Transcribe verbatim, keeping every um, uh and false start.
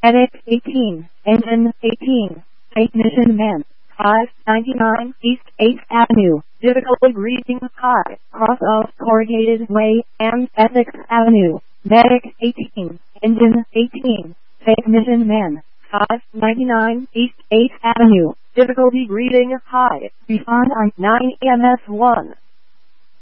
Medic eighteen, Engine eighteen, Technician Man, five ninety-nine East eighth Avenue, difficulty reading high, cross of Corrugated Way and Essex Avenue. Medic eighteen, Engine eighteen, Technician Man, five ninety-nine East eighth Avenue, difficulty reading high, respond on nine E M S one.